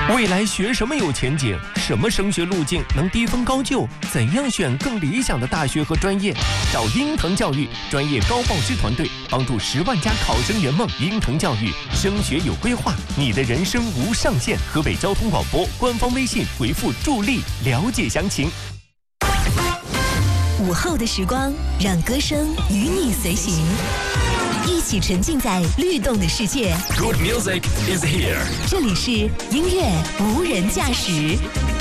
未来学什么有前景？什么升学路径能低分高就？怎样选更理想的大学和专业？找英腾教育专业高报师团队，帮助10万家考生圆梦。英腾教育升学有规划，你的人生无上限。河北交通广播官方微信回复助力了解详情。 午后的时光，让歌声与你随行，一起沉浸在律动的世界。 Good music is here。 这里是音乐无人驾驶。